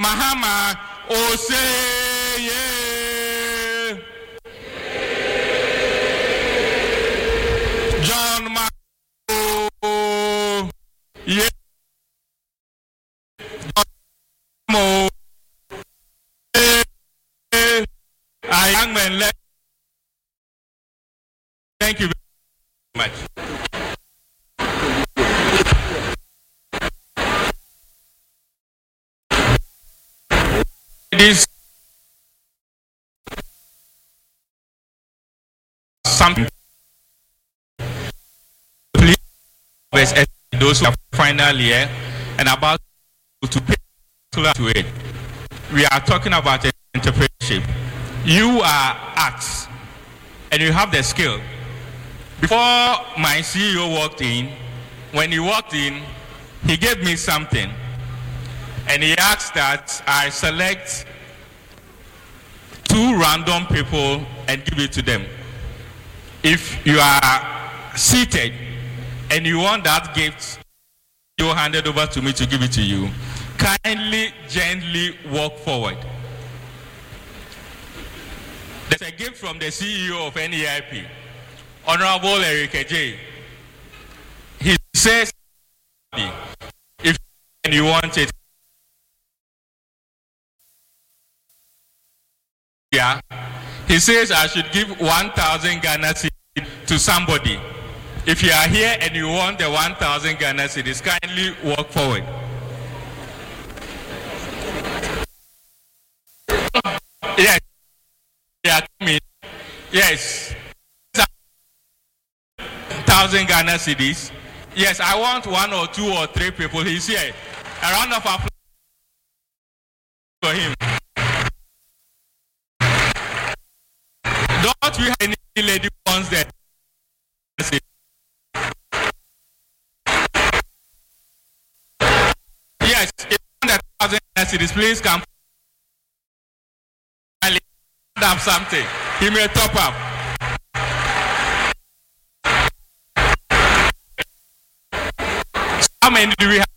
Mahama Oseye. John Mako. Yeah. John a young man. Thank you very much. This something. Please, those who are final year and about to pay to it. We are talking about entrepreneurship. You are arts and you have the skill. Before my CEO walked in, when he walked in, he gave me something. And he asked that I select 2 random people and give it to them. If you are seated and you want that gift, you hand it over to me to give it to you. Kindly, gently walk forward. There's a gift from the CEO of NEIP, Honorable Eric J. He says, if you want it, yeah. He says I should give 1,000 Ghana cedis to somebody. If you are here and you want the 1,000 Ghana cedis, kindly walk forward. Yes. Yeah, coming. Yes. 1,000 Ghana cedis. Yes, I want 1 or 2 or 3 people. He's here. A round of applause for him. Don't we have any lady who wants that? Yes, if 1,000 cedis, please come. Up something. He may top up. How many do we have?